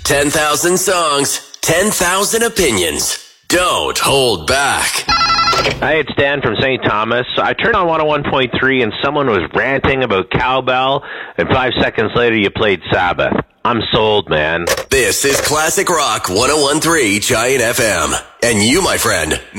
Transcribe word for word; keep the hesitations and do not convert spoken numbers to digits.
ten thousand songs, ten thousand opinions. Don't hold back. Hey, it's Dan from Saint Thomas. I turned on one oh one point three and someone was ranting about cowbell, and five seconds later you played Sabbath. I'm sold, man. This is Classic Rock one oh one point three Giant F M. And you, my friend,